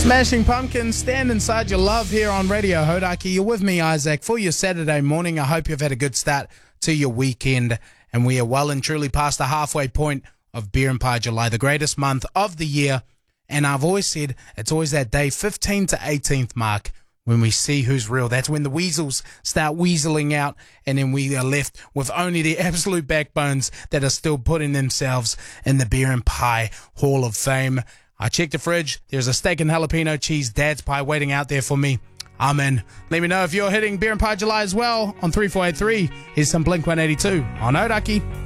Smashing Pumpkins, Stand Inside Your Love here on Radio Hodaki. You're with me, Isaac, for your Saturday morning. I hope you've had a good start to your weekend, and we are well and truly past the halfway point of Beer and Pie July, the greatest month of the year. And I've always said it's always that day 15th to 18th mark when we see who's real. That's when the weasels start weaseling out, and then we are left with only the absolute backbones that are still putting themselves in the Beer and Pie Hall of Fame. I checked the fridge. There's a steak and jalapeno cheese dad's pie waiting out there for me. I'm in. Let me know if you're hitting Beer and Pie July as well on 3483. Here's some Blink-182 on Odaki.